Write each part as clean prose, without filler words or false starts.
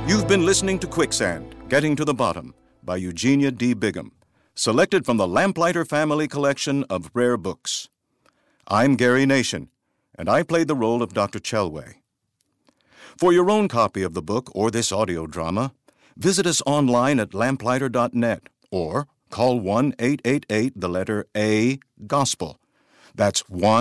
You've been listening to Quicksand, Getting to the Bottom by Eugenia D. Bigham, selected from the Lamplighter Family Collection of Rare Books. I'm Gary Nation, and I played the role of Dr. Chelway. For your own copy of the book or this audio drama, visit us online at lamplighter.net or call 1-888-A-GOSPEL. That's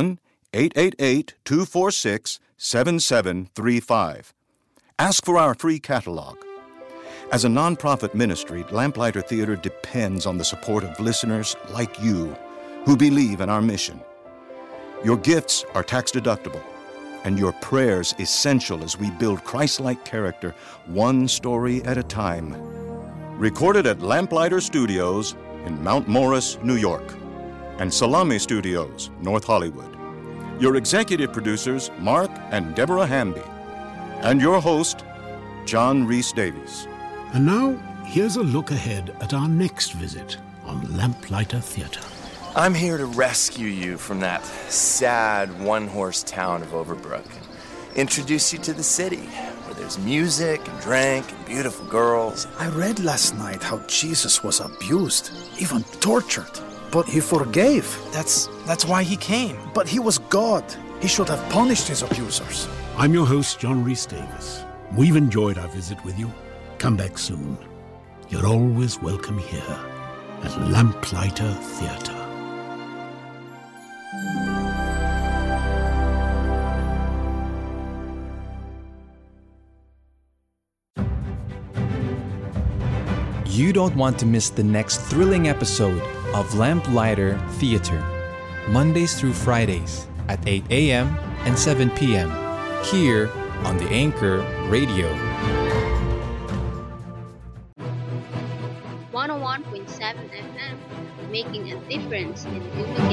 1-888-246-7735. Ask for our free catalog. As a nonprofit ministry, Lamplighter Theater depends on the support of listeners like you who believe in our mission. Your gifts are tax-deductible, and your prayers essential as we build Christ-like character one story at a time. Recorded at Lamplighter Studios in Mount Morris, New York, and Salami Studios, North Hollywood. Your executive producers, Mark and Deborah Hamby, and your host, John Rhys Davies. And now, here's a look ahead at our next visit on Lamplighter Theater. I'm here to rescue you from that sad one-horse town of Overbrook and introduce you to the city, where there's music and drink and beautiful girls. I read last night how Jesus was abused, even tortured, but he forgave. That's why he came. But he was God. He should have punished his abusers. I'm your host, John Rhys Davies. We've enjoyed our visit with you. Come back soon. You're always welcome here at Lamplighter Theater. You don't want to miss the next thrilling episode of Lamplighter Theater, Mondays through Fridays at 8 a.m. and 7 p.m. here on the Anchor Radio. 101.7 FM, making a difference in human